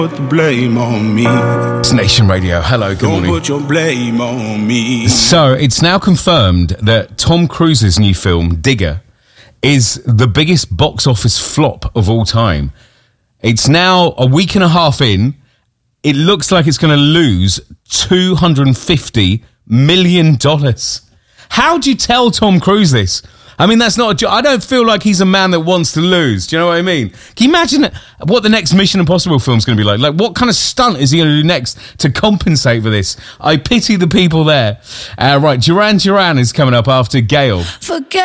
Put the blame on me. It's Nation Radio. Hello, good morning. Don't put your blame on me. So, it's now confirmed that Tom Cruise's new film, Digger, is the biggest box office flop of all time. It's now a week and a half in. It looks like it's going to lose $250 million. How do you tell Tom Cruise this? I mean, that's not a joke. I don't feel like he's a man that wants to lose. Do you know what I mean? Can you imagine what the next Mission Impossible film is going to be like? Like, what kind of stunt is he going to do next to compensate for this? I pity the people there. Right, Duran Duran is coming up after Gale. Forget